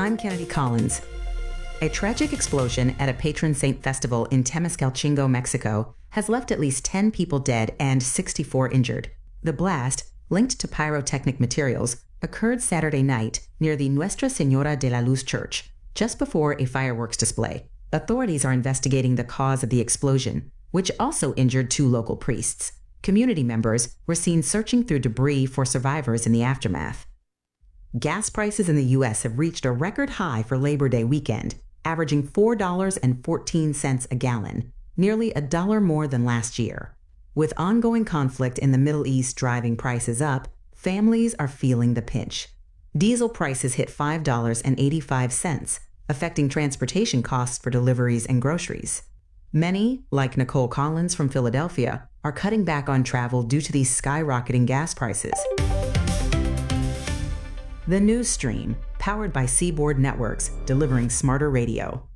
I'm Kennedy Collins. A tragic explosion at a patron saint festival in Temiscalcingo, Mexico, has left at least 10 people dead and 64 injured. The blast, linked to pyrotechnic materials, occurred Saturday night near the Nuestra Señora de la Luz church, just before a fireworks display. Authorities are investigating the cause of the explosion, which also injured 2 local priests. Community members were seen searching through debris for survivors in the aftermath. Gas prices in the U.S. have reached a record high for Labor Day weekend, averaging $4.14 a gallon, nearly $1 more than last year. With ongoing conflict in the Middle East driving prices up, families are feeling the pinch. Diesel prices hit $5.85, affecting transportation costs for deliveries and groceries. Many, like Nicole Collins from Philadelphia, are cutting back on travel due to these skyrocketing gas prices. The News Stream, powered by Seaboard Networks, delivering smarter radio.